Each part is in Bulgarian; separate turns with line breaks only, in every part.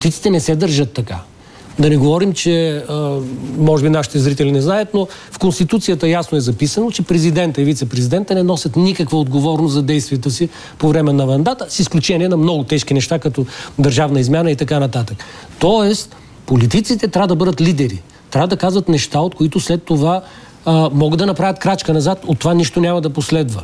политиците не се държат така. Да не говорим, че може би нашите зрители не знаят, но в Конституцията ясно е записано, че президента и вице-президента не носят никаква отговорност за действията си по време на мандата, с изключение на много тежки неща, като държавна измяна и така нататък. Тоест, политиците трябва да бъдат лидери. Трябва да казват неща, от които след това могат да направят крачка назад, от това нищо няма да последва.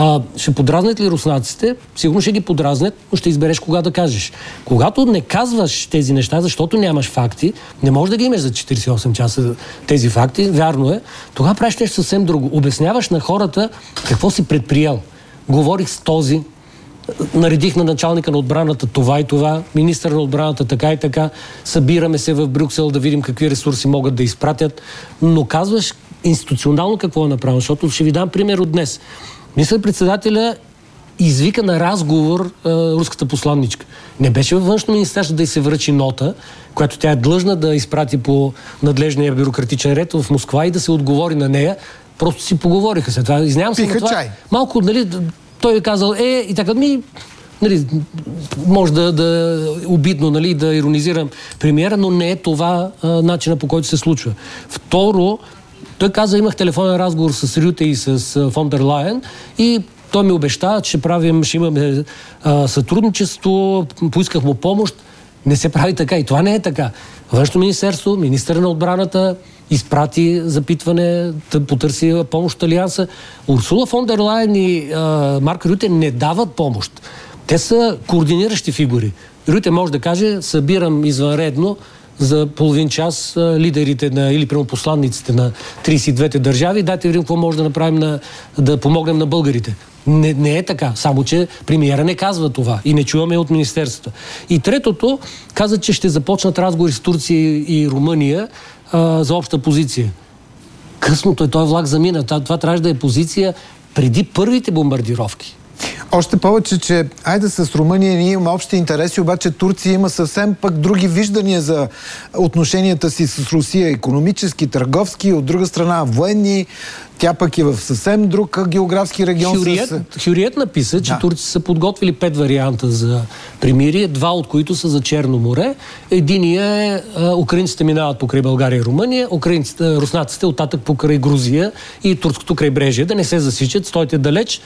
Ще подразнят ли руснаците? Сигурно ще ги подразнят, но ще избереш кога да кажеш. Когато не казваш тези неща, защото нямаш факти, не можеш да ги имаш за 48 часа тези факти, вярно е, тогава правиш нещо съвсем друго. Обясняваш на хората какво си предприел. Говорих с този, наредих на началника на отбраната това и това, министър на отбраната така и така, събираме се в Брюксел да видим какви ресурси могат да изпратят, но казваш институционално какво е направено, защото ще ви дам пример от днес. Министър-председателя извика на разговор руската посланничка. Не беше във Външно министерство да й се връчи нота, която тя е длъжна да изпрати по надлежния бюрократичен ред в Москва и да се отговори на нея. Просто си поговориха се. Това, изнявам се на това.
Чай.
Малко, нали, той е казал, и така, нали, може да обидно, нали, да иронизирам премиера, но не е това начина, по който се случва. Второ, той каза, имах телефонен разговор с Рюте и с фон дер Лайен и той ми обеща, че ще имаме сътрудничество, поисках му помощ. Не се прави така и това не е така. Външно министерство, министър на отбраната изпрати запитване, потърси помощ от Алианса. Урсула фон дер Лайен и Марк Рюте не дават помощ. Те са координиращи фигури. Рюте може да каже, събирам извънредно за половин час лидерите или прямо посланниците на 32-те държави. Дайте видим какво може да направим да помогнем на българите. Не е така. Само, че премиера не казва това и не чуваме от министерството. И третото, каза, че ще започнат разговори с Турция и Румъния за обща позиция. Късното е, той влак замина. Това трябваше да е позиция преди първите бомбардировки.
Още повече, че айде с Румъния ние имаме общи интереси, обаче Турция има съвсем пък други виждания за отношенията си с Русия, икономически, търговски, от друга страна военни. Тя пък е в съвсем друг географски регион.
Хюриет написа, че турци са подготвили 5 варианта за примирие, 2 от които са за Черно море. Единия е украинците минават покрай България и Румъния, руснаците оттатък покрай Грузия и турското крайбрежие. Да не се засичат, стойте далеч.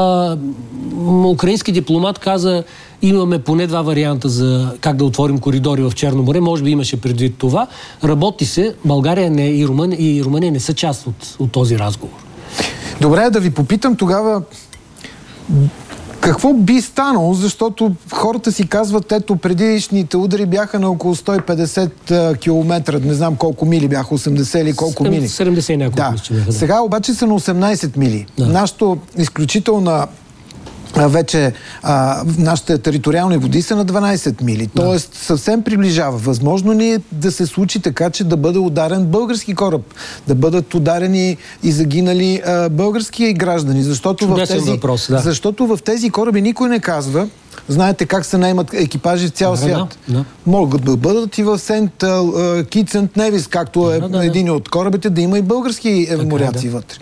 Украински дипломат каза, имаме поне 2 варианта за как да отворим коридори в Черно море. Може би имаше предвид това. Работи се. България и Румъния не са част от този разговор.
Добре, да ви попитам тогава какво би станало, защото хората си казват, ето предишните удари бяха на около 150 км, не знам колко мили бяха, 80 или колко мили.
70 няколко.
Да. Сега обаче са на 18 мили. Да. Нашето изключителна вече нашите териториални води са на 12 мили. Тоест съвсем приближава. Възможно ли е да се случи така, че да бъде ударен български кораб? Да бъдат ударени и загинали български граждани? Защото в тези кораби никой не казва. Знаете как се наемат екипажи в цял свят. Могат да бъдат и в Сент Китс енд Невис, както е един от корабите, да има и български моряци вътре.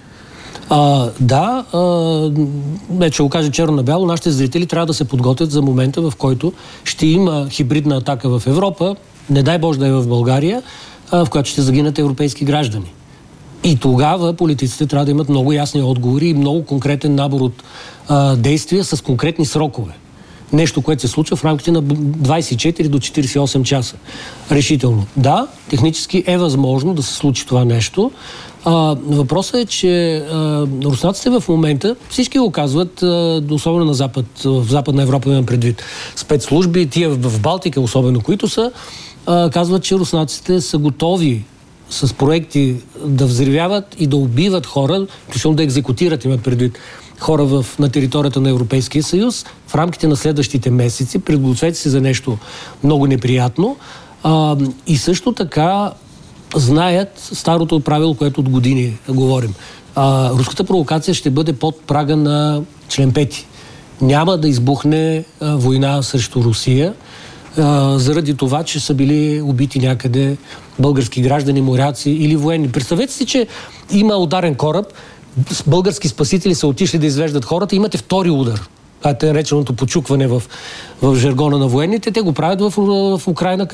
Вече го кажа черно на бяло, нашите зрители трябва да се подготвят за момента, в който ще има хибридна атака в Европа, не дай Боже да е в България, в която ще загинат европейски граждани. И тогава политиците трябва да имат много ясни отговори и много конкретен набор от действия с конкретни срокове. Нещо, което се случва в рамките на 24 до 48 часа. Решително. Да, технически е възможно да се случи това нещо. Въпросът е, че руснаците в момента, всички го казват, особено на Запад, в Западна Европа имам предвид, спецслужби, тия в Балтика особено, които са, казват, че руснаците са готови с проекти да взривяват и да убиват хора, включително да екзекутират, имат предвид, хора на територията на Европейския съюз в рамките на следващите месеци. Подгответе се за нещо много неприятно. И също така знаят старото правило, което от години говорим. Руската провокация ще бъде под прага на член 5. Няма да избухне война срещу Русия, заради това, че са били убити някъде български граждани, моряци или военни. Представете си, че има ударен кораб, български спасители са отишли да извеждат хората, имате втори удар. това е нареченото почукване в жаргона на военните, те го правят в Украйна,